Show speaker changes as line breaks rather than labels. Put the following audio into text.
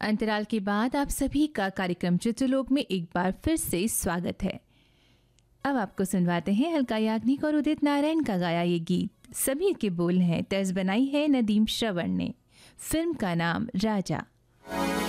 अंतराल के बाद आप सभी का कार्यक्रम चित्रलोक में एक बार फिर से स्वागत है। अब आपको सुनवाते हैं अलका याग्निक और उदित नारायण का गाया ये गीत। सभी के बोल हैं, तर्ज बनाई है नदीम श्रवण ने। फिल्म का नाम राजा।